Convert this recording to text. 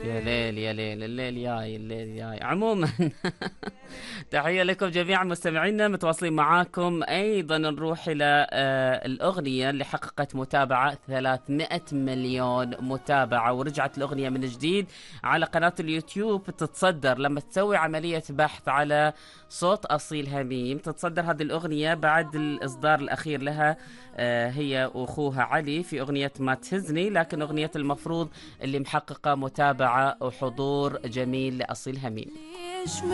يا ليل يا ليل، الليل جاي، الليل جاي عموما. تحية لكم جميعا مستمعينا، متواصلين معاكم. أيضا نروح إلى الأغنية اللي حققت متابعة 300 مليون متابعة، ورجعت الأغنية من جديد على قناة اليوتيوب تتصدر لما تسوي عملية بحث على صوت أصيل هميم. تتصدر هذه الأغنية بعد الإصدار الأخير لها هي وأخوها علي في أغنية ما تهزني، لكن أغنية المفروض اللي محققة متابعة وحضور جميل لأصيل هميم.